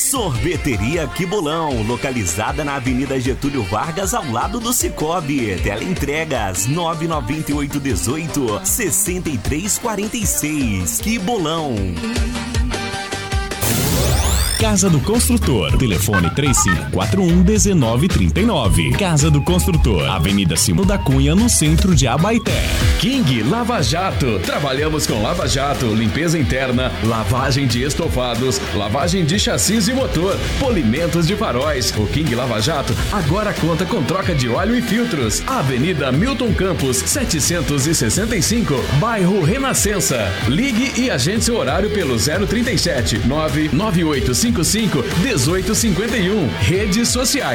Sorveteria Que Bolão, localizada na Avenida Getúlio Vargas, ao lado do Cicobi. Teleentregas 99818-6346. Que Bolão. Casa do Construtor, telefone 3541-1939. Casa do Construtor, Avenida Simão da Cunha, no centro de Abaeté. King Lava Jato, trabalhamos com lava jato, limpeza interna, lavagem de estofados, lavagem de chassis e motor, polimentos de faróis. O King Lava Jato agora conta com troca de óleo e filtros. Avenida Milton Campos, 765, bairro Renascença. Ligue e agende seu horário pelo 037 99855 1851. Redes sociais.